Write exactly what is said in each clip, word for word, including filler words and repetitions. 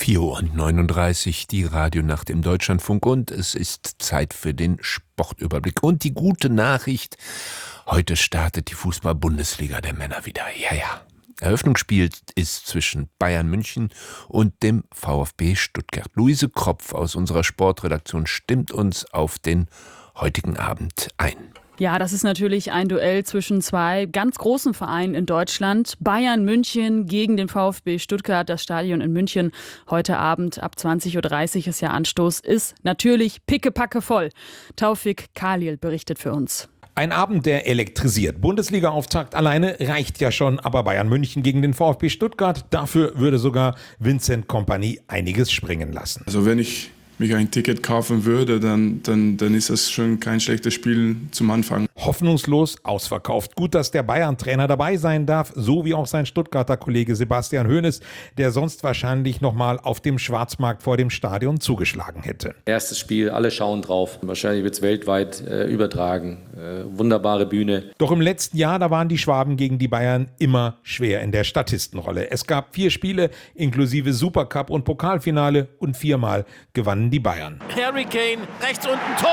vier Uhr neununddreißig, die Radionacht im Deutschlandfunk, und es ist Zeit für den Sportüberblick. Und die gute Nachricht: Heute startet die Fußball-Bundesliga der Männer wieder. Ja, ja. Eröffnungsspiel ist zwischen Bayern München und dem VfB Stuttgart. Luise Kropf aus unserer Sportredaktion stimmt uns auf den heutigen Abend ein. Ja, das ist natürlich ein Duell zwischen zwei ganz großen Vereinen in Deutschland. Bayern München gegen den VfB Stuttgart. Das Stadion in München heute Abend ab zwanzig Uhr dreißig ist ja Anstoß. Ist natürlich pickepacke voll. Taufik Khalil berichtet für uns. Ein Abend, der elektrisiert. Bundesliga-Auftakt alleine reicht ja schon, aber Bayern München gegen den VfB Stuttgart, dafür würde sogar Vincent Kompany einiges springen lassen. Also wenn ich mich ein Ticket kaufen würde, dann, dann, dann ist das schon kein schlechtes Spiel zum Anfang. Hoffnungslos ausverkauft. Gut, dass der Bayern-Trainer dabei sein darf, so wie auch sein Stuttgarter Kollege Sebastian Hoeneß, der sonst wahrscheinlich nochmal auf dem Schwarzmarkt vor dem Stadion zugeschlagen hätte. Erstes Spiel, alle schauen drauf. Wahrscheinlich wird es weltweit äh, übertragen. Äh, wunderbare Bühne. Doch im letzten Jahr, da waren die Schwaben gegen die Bayern immer schwer in der Statistenrolle. Es gab vier Spiele inklusive Supercup und Pokalfinale und viermal gewannen die Bayern. Harry Kane, rechts unten, Tor!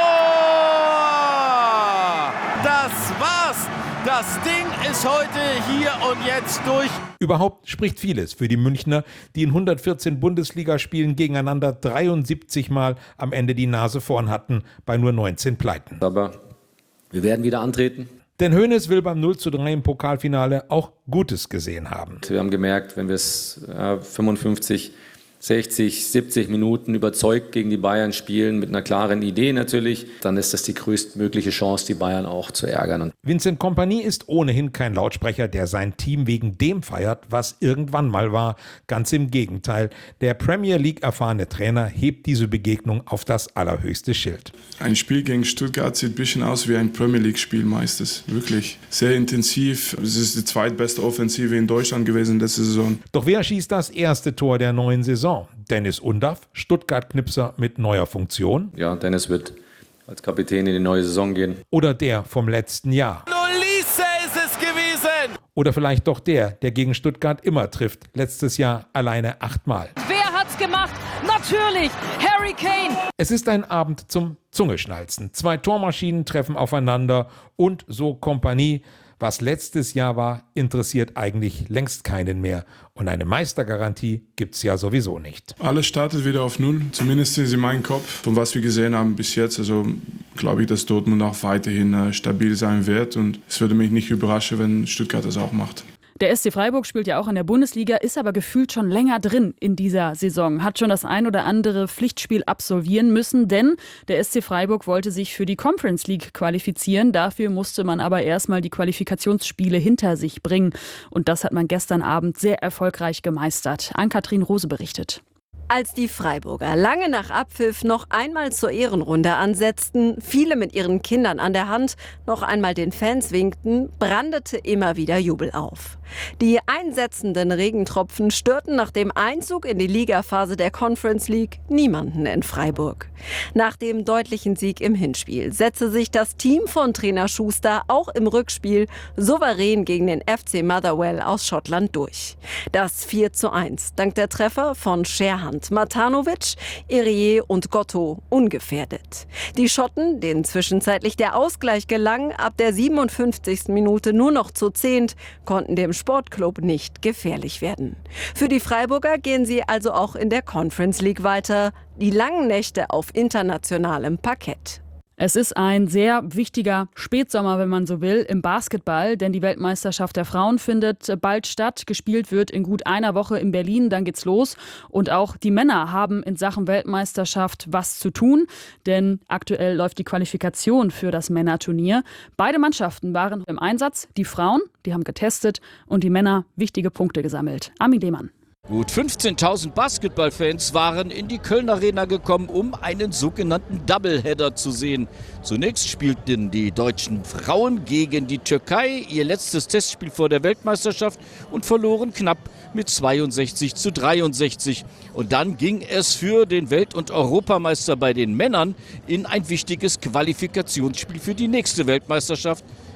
Das war's! Das Ding ist heute hier und jetzt durch. Überhaupt spricht vieles für die Münchner, die in hundertvierzehn Bundesligaspielen gegeneinander dreiundsiebzig Mal am Ende die Nase vorn hatten, bei nur neunzehn Pleiten. Aber wir werden wieder antreten. Denn Hoeneß will beim null zu drei im Pokalfinale auch Gutes gesehen haben. Wir haben gemerkt, wenn wir es äh, fünfundfünfzig, sechzig, siebzig Minuten überzeugt gegen die Bayern spielen, mit einer klaren Idee natürlich, dann ist das die größtmögliche Chance, die Bayern auch zu ärgern. Und Vincent Kompany ist ohnehin kein Lautsprecher, der sein Team wegen dem feiert, was irgendwann mal war. Ganz im Gegenteil. Der Premier League erfahrene Trainer hebt diese Begegnung auf das allerhöchste Schild. Ein Spiel gegen Stuttgart sieht ein bisschen aus wie ein Premier League-Spiel meistens. Wirklich sehr intensiv. Es ist die zweitbeste Offensive in Deutschland gewesen letzte Saison. Doch wer schießt das erste Tor der neuen Saison? Dennis Undaff, Stuttgart-Knipser mit neuer Funktion. ja, Dennis wird als Kapitän in die neue Saison gehen. Oder der vom letzten Jahr. Nolisse ist es gewesen! Oder vielleicht doch der, der gegen Stuttgart immer trifft. Letztes Jahr alleine achtmal. Wer hat's gemacht? Natürlich Harry Kane. Es ist ein Abend zum Zungeschnalzen. Zwei Tormaschinen treffen aufeinander und so Kompany. Was letztes Jahr war, interessiert eigentlich längst keinen mehr. Und eine Meistergarantie gibt's ja sowieso nicht. Alles startet wieder auf Null, zumindest in meinem Kopf. Von was wir gesehen haben bis jetzt, also glaube ich, dass Dortmund auch weiterhin äh, stabil sein wird. Und es würde mich nicht überraschen, wenn Stuttgart das auch macht. Der S C Freiburg spielt ja auch in der Bundesliga, ist aber gefühlt schon länger drin in dieser Saison. Hat schon das ein oder andere Pflichtspiel absolvieren müssen, denn der S C Freiburg wollte sich für die Conference League qualifizieren. Dafür musste man aber erstmal die Qualifikationsspiele hinter sich bringen. Und das hat man gestern Abend sehr erfolgreich gemeistert. Ann-Kathrin Rose berichtet. Als die Freiburger lange nach Abpfiff noch einmal zur Ehrenrunde ansetzten, viele mit ihren Kindern an der Hand noch einmal den Fans winkten, brandete immer wieder Jubel auf. Die einsetzenden Regentropfen störten nach dem Einzug in die Ligaphase der Conference League niemanden in Freiburg. Nach dem deutlichen Sieg im Hinspiel setzte sich das Team von Trainer Schuster auch im Rückspiel souverän gegen den F C Motherwell aus Schottland durch. Das vier zu eins dank der Treffer von Scherhand, Matanovic, Irier und Gotto ungefährdet. Die Schotten, denen zwischenzeitlich der Ausgleich gelang, ab der siebenundfünfzigsten Minute nur noch zu zehnt, konnten dem Sportclub nicht gefährlich werden. Für die Freiburger gehen sie also auch in der Conference League weiter. Die langen Nächte auf internationalem Parkett. Es ist ein sehr wichtiger Spätsommer, wenn man so will, im Basketball, denn die Weltmeisterschaft der Frauen findet bald statt. Gespielt wird in gut einer Woche in Berlin, dann geht's los. Und auch die Männer haben in Sachen Weltmeisterschaft was zu tun, denn aktuell läuft die Qualifikation für das Männerturnier. Beide Mannschaften waren im Einsatz. Die Frauen, die haben getestet, und die Männer wichtige Punkte gesammelt. Armin Lehmann. Gut fünfzehntausend Basketballfans waren in die Köln Arena gekommen, um einen sogenannten Doubleheader zu sehen. Zunächst spielten die deutschen Frauen gegen die Türkei ihr letztes Testspiel vor der Weltmeisterschaft und verloren knapp mit zweiundsechzig zu dreiundsechzig. Und dann ging es für den Welt- und Europameister bei den Männern in ein wichtiges Qualifikationsspiel für die nächste Weltmeisterschaft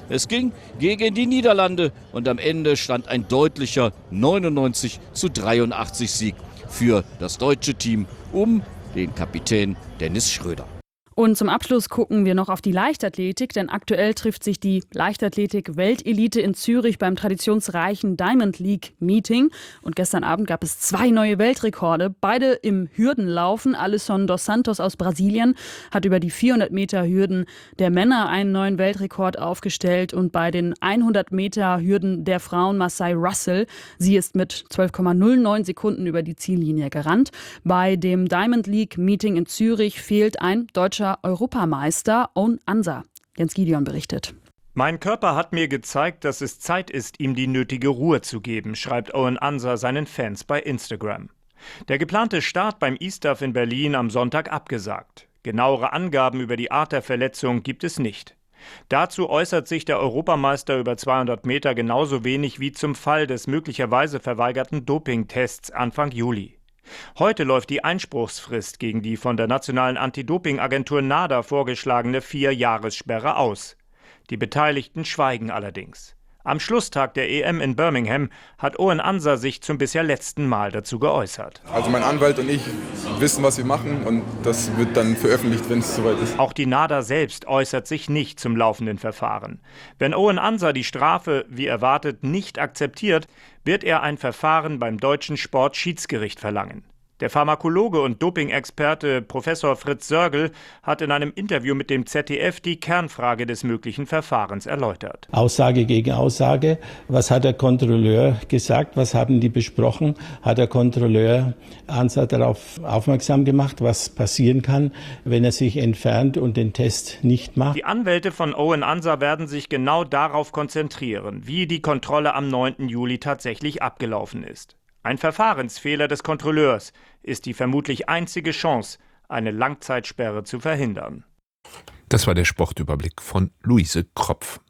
Es ging gegen die Niederlande und am Ende stand ein deutlicher neunundneunzig zu dreiundachtzig Sieg für das deutsche Team um den Kapitän Dennis Schröder. Und zum Abschluss gucken wir noch auf die Leichtathletik, denn aktuell trifft sich die Leichtathletik-Weltelite in Zürich beim traditionsreichen Diamond League Meeting. Und gestern Abend gab es zwei neue Weltrekorde, beide im Hürdenlaufen. Alisson dos Santos aus Brasilien hat über die vierhundert Meter Hürden der Männer einen neuen Weltrekord aufgestellt und bei den hundert Meter Hürden der Frauen Marseille Russell. Sie ist mit zwölf Komma null neun Sekunden über die Ziellinie gerannt. Bei dem Diamond League Meeting in Zürich fehlt ein deutscher Europameister Owen Ansa. Jens Gideon berichtet. Mein Körper hat mir gezeigt, dass es Zeit ist, ihm die nötige Ruhe zu geben, schreibt Owen Ansa seinen Fans bei Instagram. Der geplante Start beim E-Staff in Berlin am Sonntag abgesagt. Genauere Angaben über die Art der Verletzung gibt es nicht. Dazu äußert sich der Europameister über zweihundert Meter genauso wenig wie zum Fall des möglicherweise verweigerten Dopingtests Anfang Juli. Heute läuft die Einspruchsfrist gegen die von der nationalen Anti-Doping-Agentur NADA vorgeschlagene Vier-Jahressperre aus. Die Beteiligten schweigen allerdings. Am Schlusstag der E M in Birmingham hat Owen Ansa sich zum bisher letzten Mal dazu geäußert. Also mein Anwalt und ich wissen, was wir machen und das wird dann veröffentlicht, wenn es soweit ist. Auch die NADA selbst äußert sich nicht zum laufenden Verfahren. Wenn Owen Ansa die Strafe, wie erwartet, nicht akzeptiert, wird er ein Verfahren beim deutschen Sportschiedsgericht verlangen. Der Pharmakologe und Doping-Experte Professor Fritz Sörgel hat in einem Interview mit dem Z D F die Kernfrage des möglichen Verfahrens erläutert. Aussage gegen Aussage. Was hat der Kontrolleur gesagt? Was haben die besprochen? Hat der Kontrolleur Ansa darauf aufmerksam gemacht, was passieren kann, wenn er sich entfernt und den Test nicht macht? Die Anwälte von Owen Ansa werden sich genau darauf konzentrieren, wie die Kontrolle am neunten Juli tatsächlich abgelaufen ist. Ein Verfahrensfehler des Kontrolleurs ist die vermutlich einzige Chance, eine Langzeitsperre zu verhindern. Das war der Sportüberblick von Luise Kropf.